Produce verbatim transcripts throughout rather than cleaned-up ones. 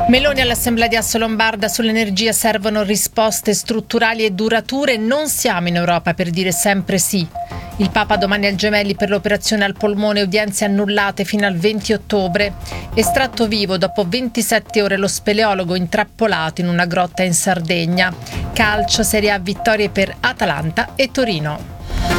Meloni all'Assemblea di Assolombarda: sull'energia servono risposte strutturali e durature, non siamo in Europa per dire sempre sì. Il Papa domani al Gemelli per l'operazione al polmone, udienze annullate fino al venti ottobre. Estratto vivo dopo ventisette ore lo speleologo intrappolato in una grotta in Sardegna. Calcio, Serie A, vittorie per Atalanta e Torino.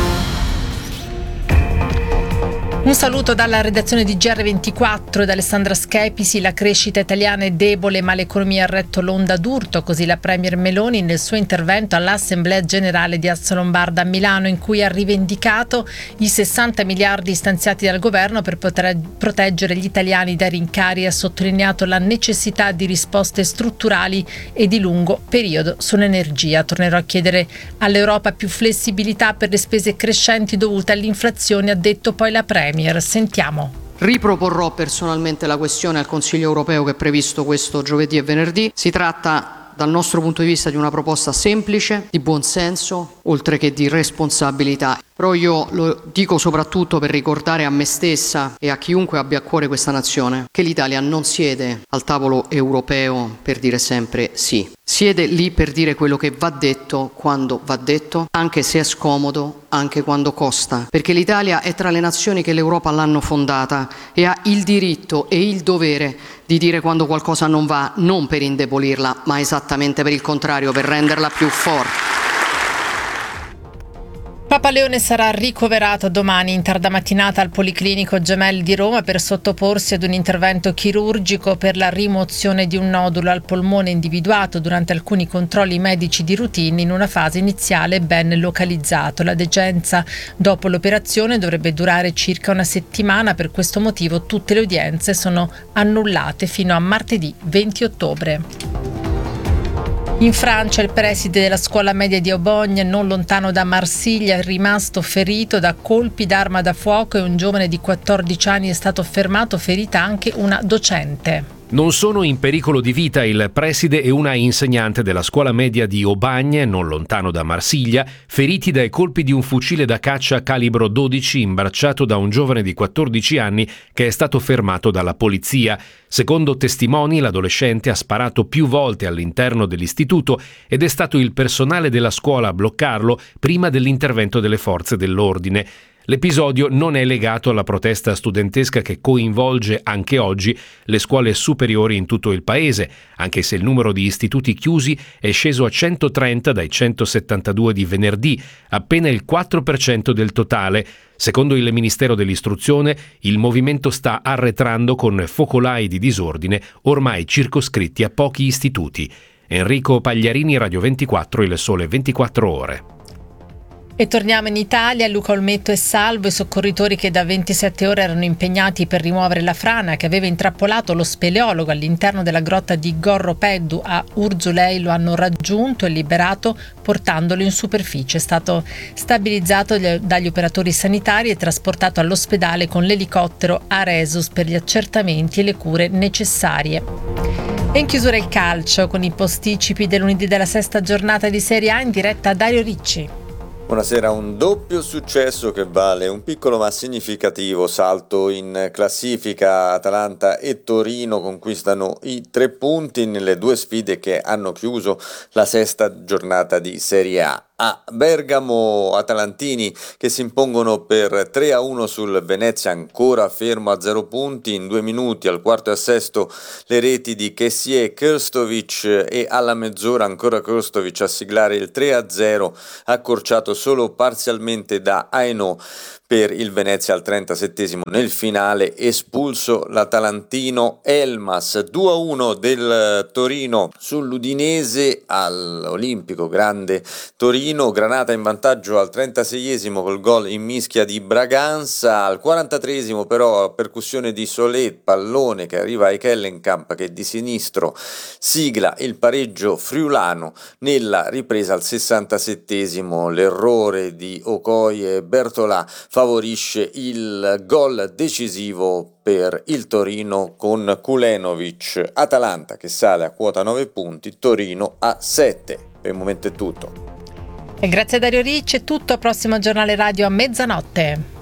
Un saluto dalla redazione di G R ventiquattro e da Alessandra Schepisi. La crescita italiana è debole ma l'economia ha retto l'onda d'urto, così la premier Meloni nel suo intervento all'Assemblea Generale di Assolombarda a Milano, in cui ha rivendicato i sessanta miliardi stanziati dal governo per poter proteggere gli italiani dai rincari e ha sottolineato la necessità di risposte strutturali e di lungo periodo sull'energia. Tornerò a chiedere all'Europa più flessibilità per le spese crescenti dovute all'inflazione, ha detto poi la premier. Sentiamo. Riproporrò personalmente la questione al Consiglio europeo che è previsto questo giovedì e venerdì. Si tratta, dal nostro punto di vista, di una proposta semplice, di buonsenso, oltre che di responsabilità. Però io lo dico soprattutto per ricordare a me stessa e a chiunque abbia a cuore questa nazione che l'Italia non siede al tavolo europeo per dire sempre sì. Siede lì per dire quello che va detto quando va detto, anche se è scomodo, anche quando costa. Perché l'Italia è tra le nazioni che l'Europa l'hanno fondata e ha il diritto e il dovere di dire quando qualcosa non va, non per indebolirla, ma esattamente per il contrario, per renderla più forte. Papa Leone sarà ricoverato domani in tarda mattinata al Policlinico Gemelli di Roma per sottoporsi ad un intervento chirurgico per la rimozione di un nodulo al polmone individuato durante alcuni controlli medici di routine in una fase iniziale ben localizzato. La degenza dopo l'operazione dovrebbe durare circa una settimana, per questo motivo tutte le udienze sono annullate fino a martedì venti ottobre. In Francia il preside della scuola media di Aubogne, non lontano da Marsiglia, è rimasto ferito da colpi d'arma da fuoco e un giovane di quattordici anni è stato fermato, ferita anche una docente. Non sono in pericolo di vita il preside e una insegnante della scuola media di Aubagne, non lontano da Marsiglia, feriti dai colpi di un fucile da caccia calibro dodici imbracciato da un giovane di quattordici anni che è stato fermato dalla polizia. Secondo testimoni, l'adolescente ha sparato più volte all'interno dell'istituto ed è stato il personale della scuola a bloccarlo prima dell'intervento delle forze dell'ordine. L'episodio non è legato alla protesta studentesca che coinvolge anche oggi le scuole superiori in tutto il paese, anche se il numero di istituti chiusi è sceso a centotrenta dai centosettantadue di venerdì, appena il quattro per cento del totale. Secondo il Ministero dell'Istruzione, il movimento sta arretrando con focolai di disordine ormai circoscritti a pochi istituti. Enrico Pagliarini, Radio ventiquattro, Il Sole ventiquattro Ore. E torniamo in Italia. Luca Olmetto è salvo. I soccorritori che da ventisette ore erano impegnati per rimuovere la frana che aveva intrappolato lo speleologo all'interno della grotta di Gorro Peddu a Urzulei lo hanno raggiunto e liberato portandolo in superficie. È stato stabilizzato dagli operatori sanitari e trasportato all'ospedale con l'elicottero Aresus per gli accertamenti e le cure necessarie. E in chiusura il calcio con i posticipi del lunedì della sesta giornata di Serie A in diretta a Dario Ricci. Buonasera, un doppio successo che vale un piccolo ma significativo salto in classifica. Atalanta e Torino conquistano i tre punti nelle due sfide che hanno chiuso la sesta giornata di Serie A. A Bergamo, atalantini che si impongono per tre a uno sul Venezia, ancora fermo a zero punti. In due minuti al quarto e al sesto le reti di Kessie e Krstovic, e alla mezz'ora ancora Krstovic a siglare il tre a zero, accorciato solo parzialmente da Aenò per il Venezia al trentasettesimo. Nel finale espulso l'atalantino Elmas. Due a uno del Torino sull'Udinese all'Olimpico Grande Torino. Granata in vantaggio al trentaseiesimo col gol in mischia di Braganza. Al quarantatreesimo però percussione di Solet, pallone che arriva ai Kellenkamp che di sinistro sigla il pareggio friulano. Nella ripresa al sessantasettesimo l'errore di Okoye e Bertolà favorisce il gol decisivo per il Torino con Kulenovic. Atalanta che sale a quota nove punti, Torino a sette. Per il momento è tutto. E grazie a Dario Ricci, è tutto. Prossimo giornale radio a mezzanotte.